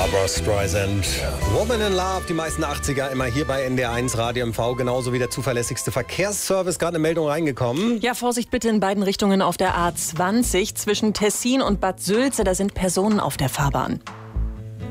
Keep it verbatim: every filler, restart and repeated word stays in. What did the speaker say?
Barbra Streisand. Woman in Love, die meisten achtziger, immer hier bei N D R eins Radio M V, genauso wie der zuverlässigste Verkehrsservice. Gerade eine Meldung reingekommen. Ja, Vorsicht bitte in beiden Richtungen auf der A zwanzig zwischen Tessin und Bad Sülze, da sind Personen auf der Fahrbahn.